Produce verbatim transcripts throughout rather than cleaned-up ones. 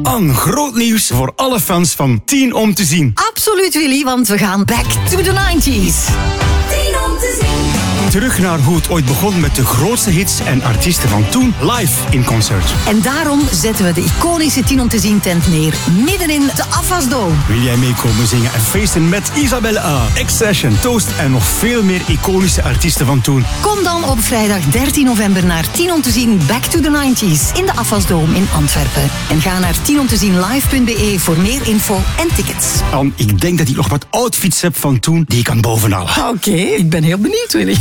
Een groot nieuws voor alle fans van tien om te zien. Absoluut, Willy, want we gaan back to the nineties. tien om te zien. Terug naar hoe het ooit begon met de grootste hits en artiesten van toen live in concert. En daarom zetten we de iconische tien om te zien tent neer, midden in de Afasdome. Wil jij meekomen zingen en feesten met Isabelle A, X-Session, Toast en nog veel meer iconische artiesten van toen? Kom dan op vrijdag dertien november naar tien om te zien Back to the nineties in de Afasdome in Antwerpen. En ga naar tien om te zien live punt be voor meer info en tickets. Dan, ik denk dat ik nog wat outfits heb van toen die ik kan bovenhalen. Oké, okay, ik ben heel benieuwd, Willy.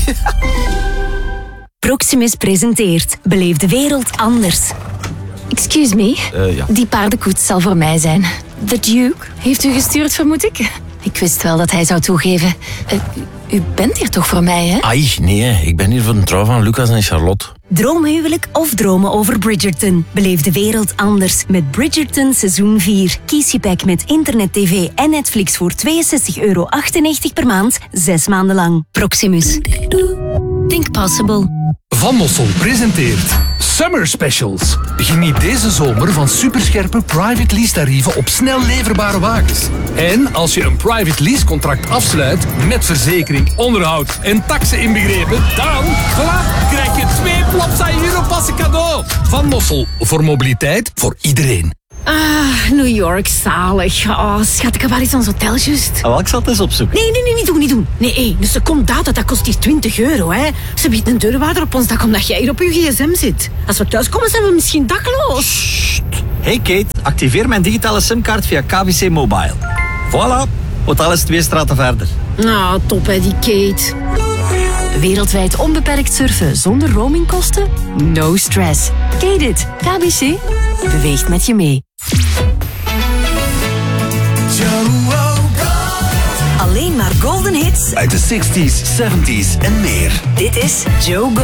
Proximus presenteert Beleef de wereld anders. Excuse me, Uh, ja. die paardenkoets zal voor mij zijn. The Duke heeft u gestuurd, vermoed ik? Ik wist wel dat hij zou toegeven. Uh, u bent hier toch voor mij, hè? Ai, nee, ik ben hier voor de trouw van Lucas en Charlotte. Droomhuwelijk of dromen over Bridgerton? Beleef de wereld anders met Bridgerton seizoen vier. Kies je pack met internet, tv en Netflix voor tweeënzestig euro achtennegentig per maand, zes maanden lang. Proximus. Think possible. Van Mossel presenteert Summer Specials. Geniet deze zomer van superscherpe private lease tarieven op snel leverbare wagens. En als je een private lease contract afsluit met verzekering, onderhoud en taxen inbegrepen, dan voilà, krijg je twee Plopsa Europassen cadeau. Van Mossel, voor mobiliteit voor iedereen. Ah, New York, zalig. Oh, schat, waar is ons hotel juist? Ah, wel, ik zal het eens opzoeken. Nee, nee, nee, niet doen, niet doen. Nee, hé, een seconde data, dat kost hier twintig euro, hè. Ze biedt een deurwaarder op ons dak omdat jij hier op je gsm zit. Als we thuiskomen, zijn we misschien dakloos. Hey Kate, activeer mijn digitale simkaart via K B C Mobile. Voilà, hotel is twee straten verder. Nou, top hè, die Kate. Wereldwijd onbeperkt surfen zonder roamingkosten? No stress. Kate it. K B C beweegt met je mee. Alleen maar golden hits uit de zestig's, zeventig's en meer. Dit is Joe Go.